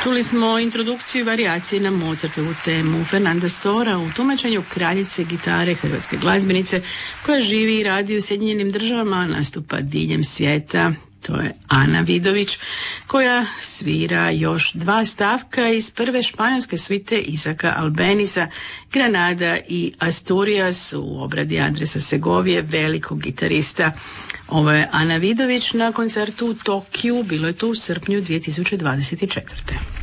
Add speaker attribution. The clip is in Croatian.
Speaker 1: Čuli smo introdukciju i varijacije na Mozartovu temu Fernanda Sora u tumačenju kraljice gitare hrvatske glazbenice koja živi i radi u Sjedinjenim Državama, nastupa diljem svijeta. To je Ana Vidović koja svira još 2 stavka iz prve španjolske svite Isaka Albenisa, Granada i Asturias u obradi Andresa Segovije, velikog gitarista. Ovo je Ana Vidović na koncertu u Tokiju, bilo je to u srpnju 2024.